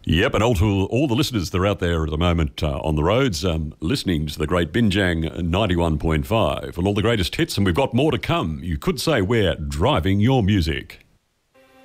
Yep, and all the listeners that are out there at the moment on the roads listening to the great Binjang 91.5 and all the greatest hits, and we've got more to come. You could say we're driving your music.